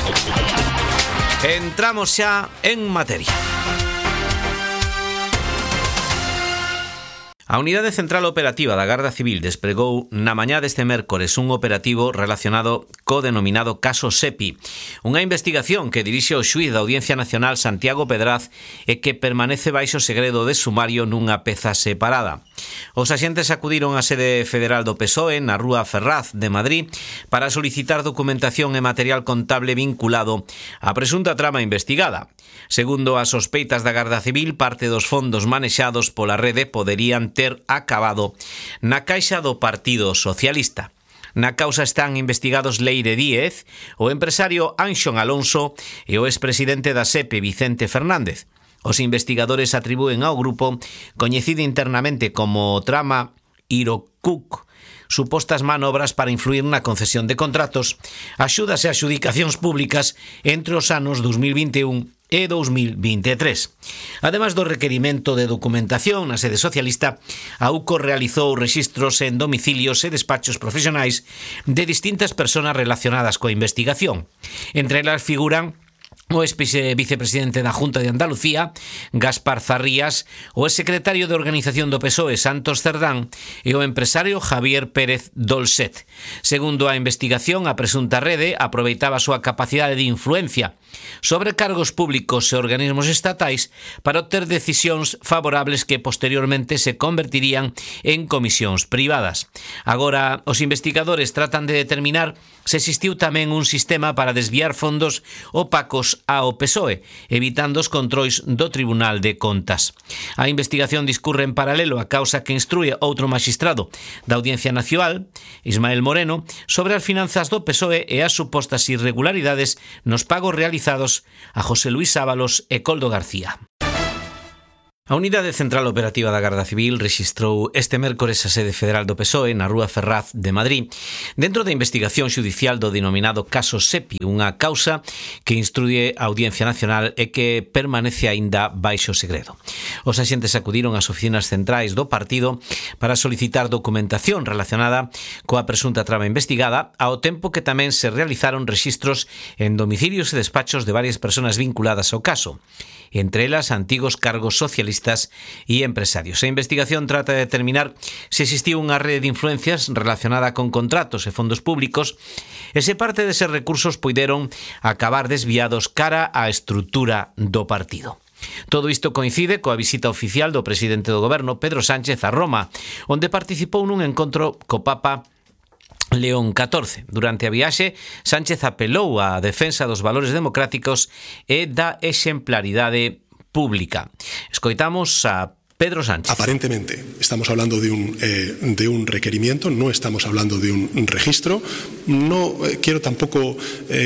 Entramos xa en materia. A Unidade Central Operativa da Garda Civil despregou na mañá deste mércores un operativo relacionado co denominado caso SEPI, unha investigación que dirixe o xuíz da Audiencia Nacional Santiago Pedraz e que permanece baixo segredo de sumario nunha peza separada. Os axentes acudiron á sede federal do PSOE na Rúa Ferraz de Madrid para solicitar documentación e material contable vinculado á presunta trama investigada. Segundo as sospeitas da Garda Civil, parte dos fondos manexados pola rede poderían ter acabado na caixa do Partido Socialista. Na causa están investigados Leire Díez, o empresario Anxón Alonso e o expresidente da SEPE Vicente Fernández. Os investigadores atribúen ao grupo, coñecido internamente como Trama Irocuc, supostas manobras para influir na concesión de contratos, axudas e adxudicacións públicas entre os anos 2021 e 2023. Ademais do requerimento de documentación na sede socialista, a UCO realizou rexistros en domicilios e despachos profesionais de distintas persoas relacionadas coa investigación. Entre elas figuran o ex-vicepresidente da Junta de Andalucía, Gaspar Zarrías, o ex-secretario de Organización do PSOE, Santos Cerdán, e o empresario Javier Pérez Dolcet. Segundo a investigación, a presunta rede aproveitaba a súa capacidade de influencia sobre cargos públicos e organismos estatais para obter decisións favorables que posteriormente se convertirían en comisións privadas. Agora, os investigadores tratan de determinar se existiu tamén un sistema para desviar fondos opacos ao PSOE, evitando os controis do Tribunal de Contas. A investigación discurre en paralelo a causa que instrúe outro maxistrado da Audiencia Nacional, Ismael Moreno, sobre as finanzas do PSOE e as supostas irregularidades nos pagos realizados a José Luis Ábalos e Coldo García. A Unidade Central Operativa da Garda Civil rexistrou este mércores a sede federal do PSOE na Rúa Ferraz de Madrid dentro da investigación xudicial do denominado caso SEPI, unha causa que instruye a Audiencia Nacional e que permanece aínda baixo segredo. Os axentes acudiron ás oficinas centrais do partido para solicitar documentación relacionada coa presunta trama investigada, ao tempo que tamén se realizaron rexistros en domicilios e despachos de varias persoas vinculadas ao caso, entre elas antigos cargos socialistas e empresarios. A investigación trata de determinar se existiu unha rede de influencias relacionada con contratos e fondos públicos e se parte deses recursos puideron acabar desviados cara á estrutura do partido. Todo isto coincide coa visita oficial do presidente do goberno, Pedro Sánchez, a Roma, onde participou nun encontro co Papa León XIV. Durante a viaxe, Sánchez apelou á defensa dos valores democráticos e da exemplaridade pública. Escoitamos a Pedro Sánchez. Aparentemente estamos hablando de un requerimiento, no estamos hablando de un registro. No quiero tampoco,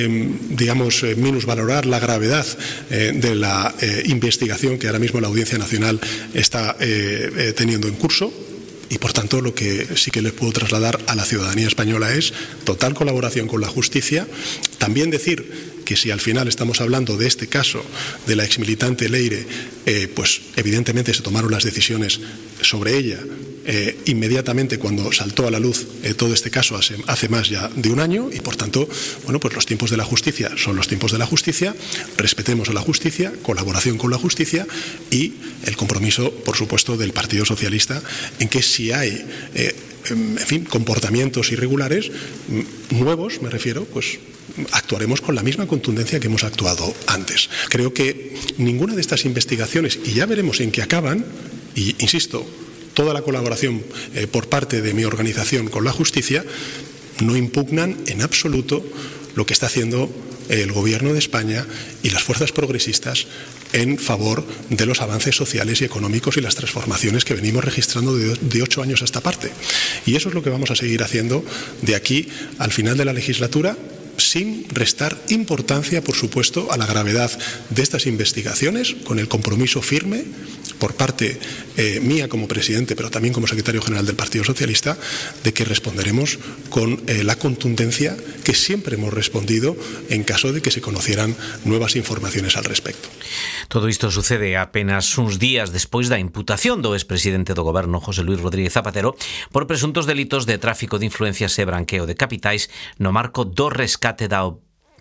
minusvalorar la gravedad de la investigación que ahora mismo la Audiencia Nacional está teniendo en curso. Y por tanto lo que sí que les puedo trasladar a la ciudadanía española es total colaboración con la justicia. También decir que si al final estamos hablando de este caso de la exmilitante Leire, pues evidentemente se tomaron las decisiones sobre ella inmediatamente cuando saltó a la luz todo este caso hace más ya de un año y por tanto, bueno, pues los tiempos de la justicia son los tiempos de la justicia, respetemos a la justicia, colaboración con la justicia y el compromiso, por supuesto, del Partido Socialista en que si hay, comportamientos irregulares nuevos, me refiero, pues actuaremos con la misma contundencia que hemos actuado antes. Creo que ninguna de estas investigaciones, y ya veremos en qué acaban, y insisto, toda la colaboración por parte de mi organización con la justicia, no impugnan en absoluto lo que está haciendo el Gobierno de España y las fuerzas progresistas en favor de los avances sociales y económicos y las transformaciones que venimos registrando de 8 años a esta parte. Y eso es lo que vamos a seguir haciendo de aquí al final de la legislatura, sin restar importancia, por supuesto, a la gravedad de estas investigaciones, con el compromiso firme por parte mía como presidente, pero también como secretario general del Partido Socialista, de que responderemos con la contundencia que siempre hemos respondido en caso de que se conocieran nuevas informaciones al respecto. Todo isto sucede apenas uns días despois da imputación do expresidente do goberno, José Luis Rodríguez Zapatero, por presuntos delitos de tráfico de influencias e branqueo de capitais no marco do rescate da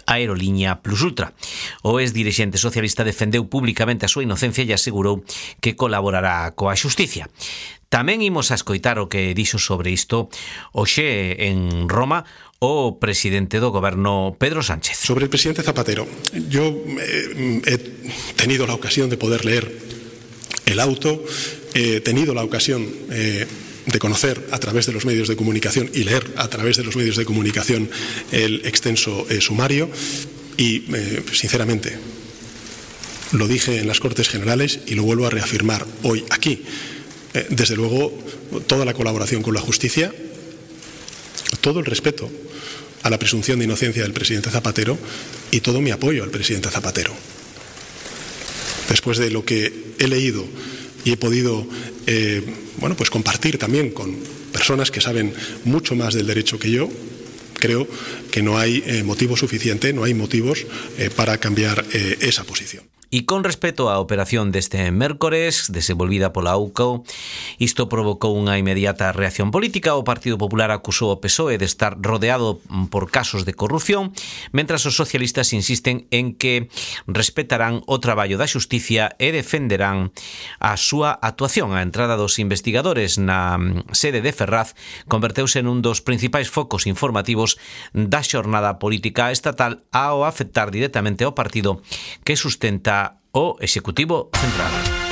Aerolínea Plus Ultra. O ex-dirixente socialista defendeu públicamente a súa inocencia e asegurou que colaborará coa xusticia. Tamén imos a escoitar o que dixo sobre isto hoxe en Roma o presidente do goberno Pedro Sánchez. Sobre el presidente Zapatero, yo he tenido la ocasión de poder leer el auto, he tenido la ocasión de conocer a través de los medios de comunicación y leer a través de los medios de comunicación el extenso sumario y, sinceramente, lo dije en las Cortes Generales y lo vuelvo a reafirmar hoy aquí. Desde luego, toda la colaboración con la justicia, todo el respeto a la presunción de inocencia del presidente Zapatero y todo mi apoyo al presidente Zapatero. Después de lo que he leído y he podido pues compartir también con personas que saben mucho más del derecho que yo, creo que no hay motivo suficiente, no hay motivos para cambiar esa posición. E con respecto á operación deste mércores, desenvolvida pola UCO, isto provocou unha inmediata reacción política. O Partido Popular acusou o PSOE de estar rodeado por casos de corrupción, mentras os socialistas insisten en que respetarán o traballo da xusticia e defenderán a súa actuación. A entrada dos investigadores na sede de Ferraz converteuse nun dos principais focos informativos da xornada política estatal ao afectar directamente ao partido que sustenta o Executivo Central.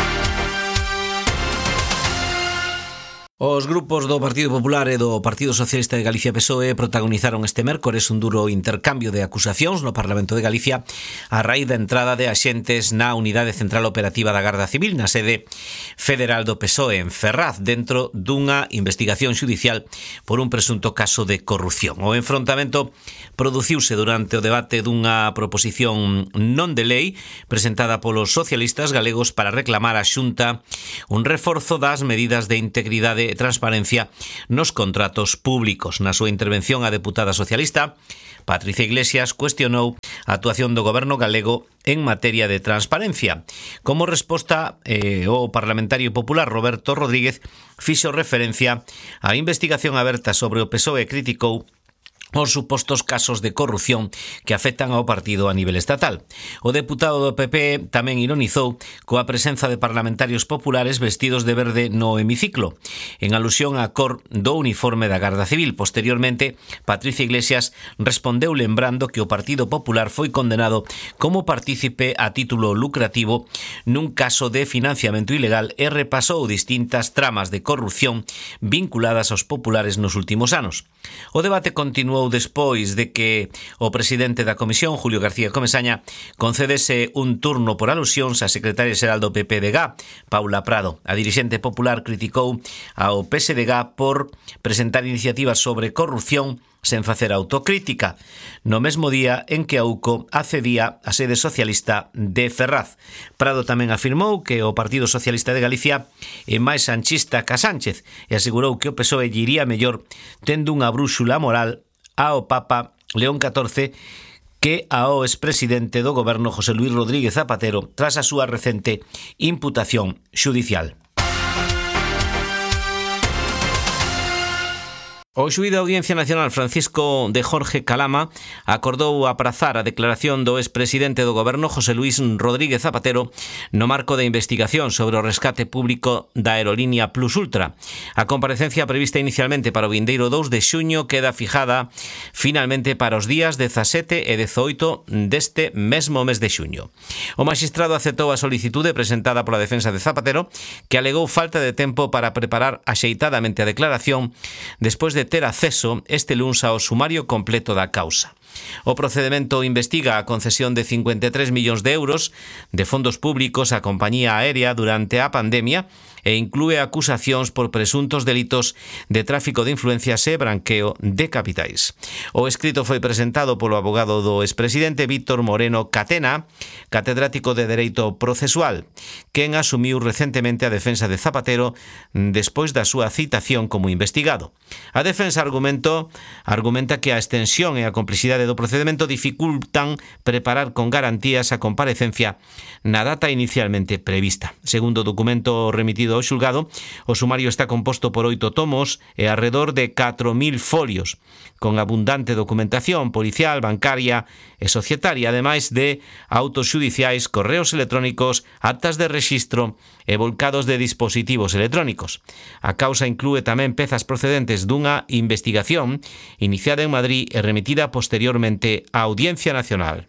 Os grupos do Partido Popular e do Partido Socialista de Galicia PSOE protagonizaron este mércores un duro intercambio de acusacións no Parlamento de Galicia a raíz da entrada de axentes na Unidade Central Operativa da Garda Civil na sede federal do PSOE en Ferraz dentro dunha investigación xudicial por un presunto caso de corrupción. O enfrontamento produciuse durante o debate dunha proposición non de lei presentada polos socialistas galegos para reclamar á Xunta un reforzo das medidas de integridade e transparencia nos contratos públicos. Na súa intervención, a deputada socialista Patricia Iglesias cuestionou a actuación do goberno galego en materia de transparencia. Como resposta, o parlamentario popular Roberto Rodríguez fixo referencia á investigación aberta sobre o PSOE e criticou os supostos casos de corrupción que afectan ao partido a nivel estatal. O deputado do PP tamén ironizou coa presenza de parlamentarios populares vestidos de verde no hemiciclo, en alusión á cor do uniforme da Garda Civil. Posteriormente, Patricia Iglesias respondeu lembrando que o Partido Popular foi condenado como partícipe a título lucrativo nun caso de financiamento ilegal e repasou distintas tramas de corrupción vinculadas aos populares nos últimos anos. O debate continuou despois de que o presidente da Comisión, Julio García Comesaña, concedese un turno por alusións á secretaria xeral do PPDG, Paula Prado. A dirixente popular criticou ao PSDG por presentar iniciativas sobre corrupción sen facer autocrítica, no mesmo día en que a UCO accedía á sede socialista de Ferraz. Prado tamén afirmou que o Partido Socialista de Galicia é máis sanchista que Sánchez e asegurou que o PSOE lle iría mellor tendo unha brúxula moral ao Papa León XIV que ao expresidente do goberno José Luis Rodríguez Zapatero tras a súa recente imputación xudicial. O xuíz da Audiencia Nacional Francisco de Jorge Calama acordou aprazar a declaración do expresidente do goberno José Luis Rodríguez Zapatero no marco da investigación sobre o rescate público da Aerolínea Plus Ultra. A comparecencia prevista inicialmente para o vindeiro 2 de xuño queda fijada finalmente para os días 17 e 18 deste mesmo mes de xuño. O magistrado aceptou a solicitude presentada pola defensa de Zapatero, que alegou falta de tempo para preparar axeitadamente a declaración despois de ter acceso este luns ao sumario completo da causa. O procedemento investiga a concesión de 53 millóns de euros de fondos públicos á compañía aérea durante a pandemia e inclúe acusacións por presuntos delitos de tráfico de influencias e branqueo de capitais. O escrito foi presentado polo abogado do expresidente Víctor Moreno Catena, catedrático de Dereito Procesual, quen asumiu recentemente a defensa de Zapatero despois da súa citación como investigado. A defensa argumenta que a extensión e a complexidade do procedemento dificultan preparar con garantías a comparecencia na data inicialmente prevista. Segundo o documento remitido referido ao xulgado. O sumario está composto por 8 tomos e alrededor de 4.000 folios, con abundante documentación policial, bancaria e societaria, ademais de autos xudiciais, correos electrónicos, actas de rexistro e volcados de dispositivos electrónicos. A causa inclúe tamén pezas procedentes dunha investigación iniciada en Madrid e remitida posteriormente á Audiencia Nacional.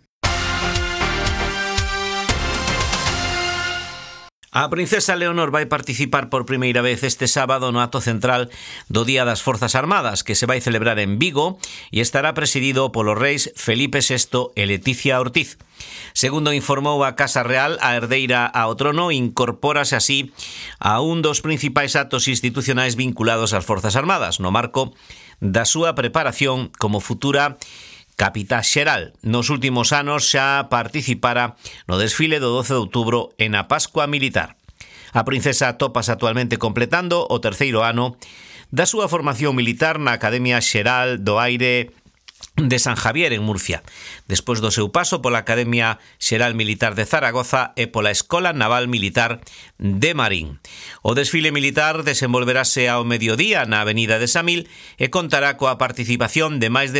A princesa Leonor vai participar por primeira vez este sábado no acto central do Día das Forzas Armadas, que se vai celebrar en Vigo e estará presidido polos reis Felipe VI e Leticia Ortiz. Segundo informou a Casa Real, a herdeira ao trono incorpórase así a un dos principais actos institucionais vinculados ás Forzas Armadas, no marco da súa preparación como futura capitá xeral. Nos últimos anos xa participara no desfile do 12 de outubro e na Pascua Militar. A princesa tópase actualmente completando o terceiro ano da súa formación militar na Academia Xeral do Aire de San Javier, en Murcia, despois do seu paso pola Academia Xeral Militar de Zaragoza e pola Escola Naval Militar de Marín. O desfile militar desenvolverase ao mediodía na Avenida de Samil e contará coa participación de máis de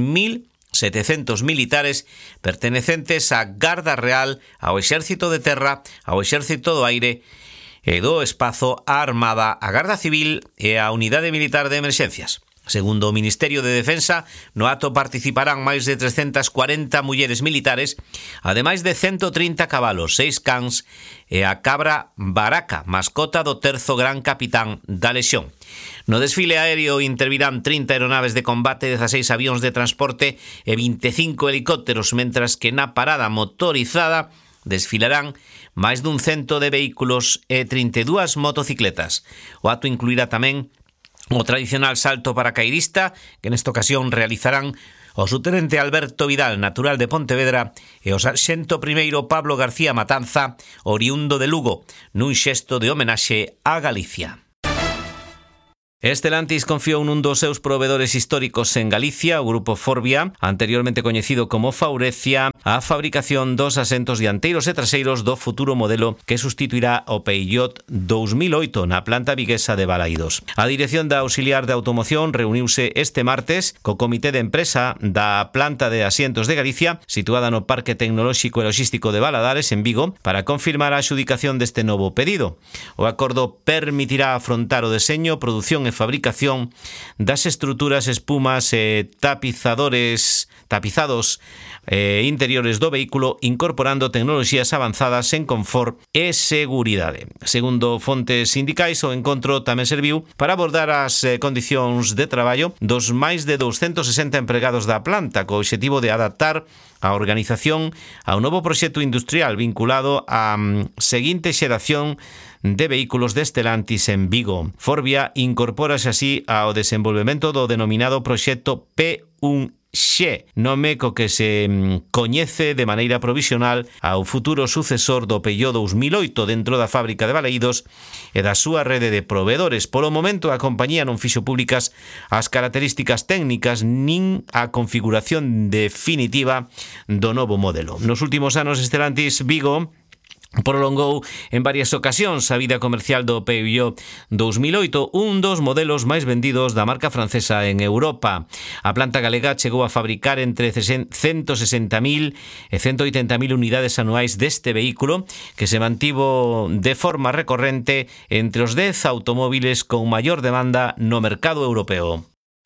3.700 militares pertenecentes á Garda Real, ao Exército de Terra, ao Exército do Aire e do Espazo, á Armada, á Garda Civil e á Unidade Militar de Emerxencias. Segundo o Ministerio de Defensa, no acto participarán máis de 340 mulleres militares, ademais de 130 cabalos, 6 cans e a cabra Baraca, mascota do terzo gran capitán da Lexión. No desfile aéreo intervirán 30 aeronaves de combate, 16 avións de transporte e 25 helicópteros, mentras que na parada motorizada desfilarán máis dun 100 de vehículos e 32 motocicletas. O acto incluirá tamén o tradicional salto paracaidista, que nesta ocasión realizarán o subtenente Alberto Vidal, natural de Pontevedra, e o sarxento primeiro Pablo García Matanza, oriundo de Lugo, nun xesto de homenaxe a Galicia. Stellantis confiou nun dos seus provedores históricos en Galicia, o grupo Forvia, anteriormente coñecido como Faurecia, a fabricación dos asentos dianteiros e traseiros do futuro modelo que sustituirá o Peugeot 2008 na planta viguesa de Balaídos. A dirección da Auxiliar de Automoción reuniuse este martes co Comité de Empresa da planta de asientos de Galicia, situada no Parque Tecnolóxico e Logístico de Valadares, en Vigo, para confirmar a adxudicación deste novo pedido. O acordo permitirá afrontar o deseño, produción e fabricación das estruturas, espumas e tapizados interiores do vehículo, incorporando tecnoloxías avanzadas en confort e seguridade. Segundo fontes sindicais, o encontro tamén serviu para abordar as condicións de traballo dos máis de 260 empregados da planta, co obxectivo de adaptar a organización ao novo proxecto industrial vinculado á seguinte xeración de vehículos de Stellantis en Vigo. Forvia incorpórase así ao desenvolvemento do denominado proxecto P1X, nome co que se coñece de maneira provisional ao futuro sucesor do Peugeot 2008 dentro da fábrica de Balaídos e da súa rede de proveedores. Polo momento, a compañía non fixo públicas as características técnicas nin a configuración definitiva do novo modelo. Nos últimos anos, Stellantis Vigo prolongou en varias ocasións a vida comercial do Peugeot 2008, un dos modelos máis vendidos da marca francesa en Europa. A planta galega chegou a fabricar entre 160.000 e 180.000 unidades anuais deste vehículo, que se mantivo de forma recorrente entre os 10 automóviles con maior demanda no mercado europeo.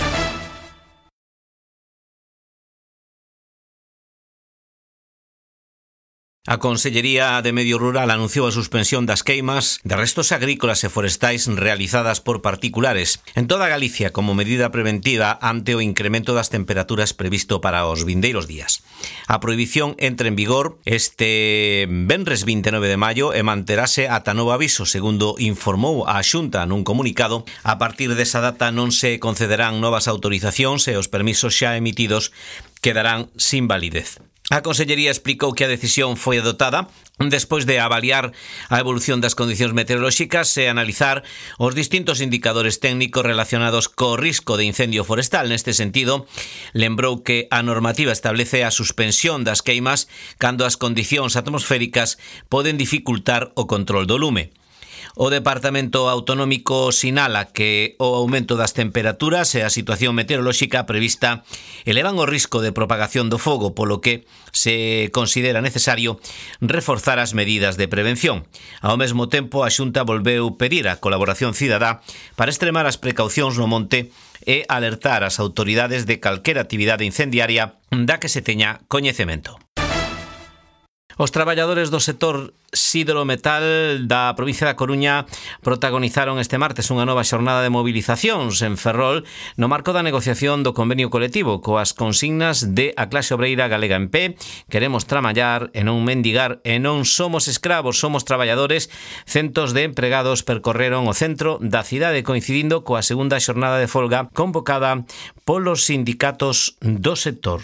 A Consellería de Medio Rural anunciou a suspensión das queimas de restos agrícolas e forestais realizadas por particulares en toda Galicia como medida preventiva ante o incremento das temperaturas previsto para os vindeiros días. A prohibición entra en vigor este venres 29 de maio e manterase ata novo aviso, segundo informou a Xunta nun comunicado. A partir desa data non se concederán novas autorizacións e os permisos xa emitidos quedarán sin validez. A Consellería explicou que a decisión foi adoptada despois de avaliar a evolución das condicións meteorolóxicas e analizar os distintos indicadores técnicos relacionados co risco de incendio forestal. Neste sentido, lembrou que a normativa establece a suspensión das queimas cando as condicións atmosféricas poden dificultar o control do lume. O Departamento Autonómico sinala que o aumento das temperaturas e a situación meteorolóxica prevista elevan o risco de propagación do fogo, polo que se considera necesario reforzar as medidas de prevención. Ao mesmo tempo, a Xunta volveu pedir a colaboración cidadá para extremar as precaucións no monte e alertar as autoridades de calquera actividade incendiaria da que se teña coñecemento. Os traballadores do sector sidrometal da provincia da Coruña protagonizaron este martes unha nova xornada de movilizacións en Ferrol no marco da negociación do convenio colectivo coas consignas de a clase obreira galega en pé. Queremos traballar e non mendigar e non somos escravos, somos traballadores. Centos de empregados percorreron o centro da cidade coincidindo coa segunda xornada de folga convocada polos sindicatos do sector.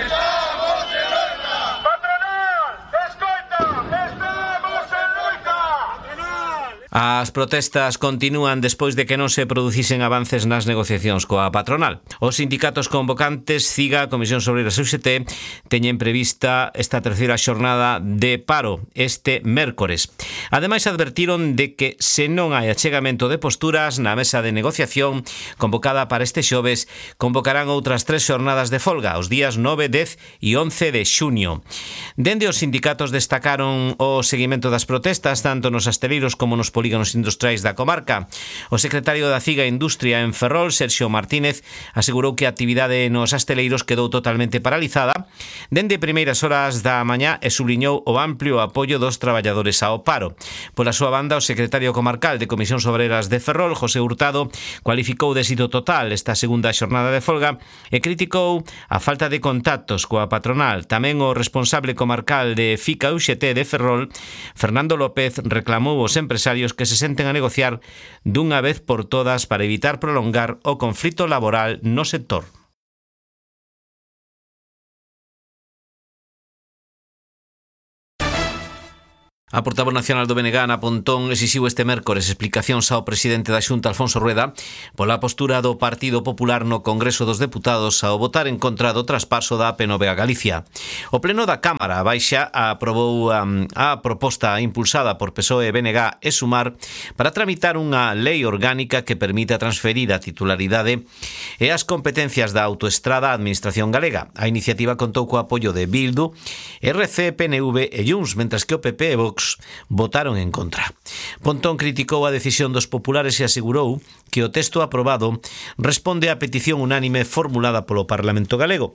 As protestas continúan despois de que non se producisen avances nas negociacións coa patronal. Os sindicatos convocantes, CIGA, Comisión Obreiras e UGT, teñen prevista esta terceira xornada de paro este mércores. Ademais, advertiron de que se non hai achegamento de posturas na mesa de negociación convocada para este xoves, convocarán outras 3 xornadas de folga, os días 9, 10 e 11 de xuño. Dende os sindicatos destacaron o seguimento das protestas tanto nos asteleiros como nos polígonos industriais da comarca. O secretario da CIGA Industria en Ferrol, Sergio Martínez, asegurou que a actividade nos asteleiros quedou totalmente paralizada dende primeiras horas da mañá e subliñou o amplio apoio dos traballadores ao paro. Pola súa banda, o secretario comarcal de Comisións Obreras de Ferrol, José Hurtado, cualificou de éxito total esta segunda xornada de folga e criticou a falta de contactos coa patronal. Tamén o responsable comarcal de FICA UGT de Ferrol, Fernando López, reclamou aos empresarios que se senten a negociar dunha vez por todas para evitar prolongar o conflito laboral no sector. A portavoz nacional do BNG, Ana Pontón, exixiu este mércores explicacións ao presidente da Xunta, Alfonso Rueda, pola postura do Partido Popular no Congreso dos Deputados ao votar en contra do traspaso da AP9 a Galicia. O Pleno da Cámara Baixa aprobou a proposta impulsada por PSOE, BNG e Sumar para tramitar unha lei orgánica que permita transferir a titularidade e as competencias da autoestrada á Administración galega. A iniciativa contou co apoio de Bildu, RC, PNV e Junts, mentras que o PP e Vox votaron en contra. Pontón criticou a decisión dos populares e asegurou que o texto aprobado responde á petición unánime formulada polo Parlamento galego,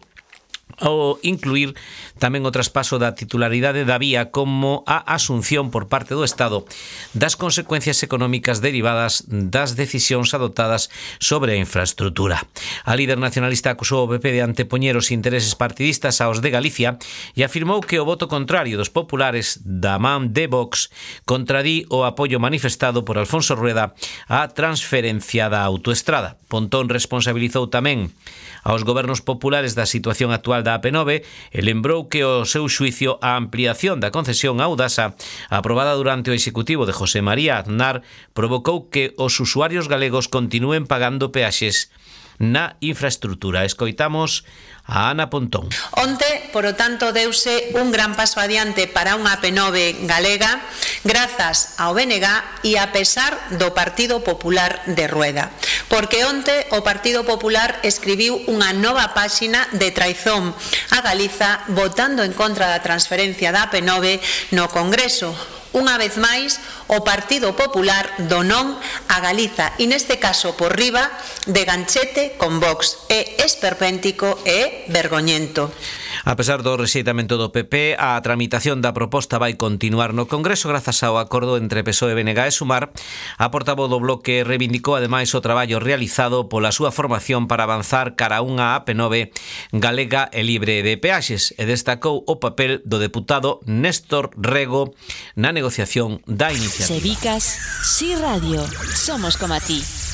ao incluir tamén o traspaso da titularidade da vía como a asunción por parte do Estado das consecuencias económicas derivadas das decisións adoptadas sobre a infraestrutura. A líder nacionalista acusou o PP de antepoñer os intereses partidistas aos de Galicia e afirmou que o voto contrario dos populares da man de Vox contradí o apoio manifestado por Alfonso Rueda á transferencia da autoestrada. Pontón responsabilizou tamén aos gobernos populares da situación actual da AP9 e lembrou que o seu xuicio a ampliación da concesión a Audasa aprobada durante o executivo de José María Aznar provocou que os usuarios galegos continúen pagando peaxes na infraestructura. Escoitamos a Ana Pontón. Onte, por o tanto, deuse un gran paso adiante para unha AP9 galega grazas ao BNG e a pesar do Partido Popular de Rueda. Porque onte o Partido Popular escribiu unha nova páxina de traizón a Galiza votando en contra da transferencia da AP9 no Congreso. Unha vez máis, o Partido Popular do non a Galiza e neste caso por riba de ganchete con Vox. É esperpéntico e vergoñento. A pesar do rexeitamento do PP, a tramitación da proposta vai continuar no Congreso grazas ao acordo entre PSOE, BNG e Sumar. A portavoz do bloque reivindicou ademais o traballo realizado pola súa formación para avanzar cara a unha AP9 galega e libre de peaxes e destacou o papel do deputado Néstor Rego na negociación da iniciativa. Sevicas, Si Radio, somos como a ti.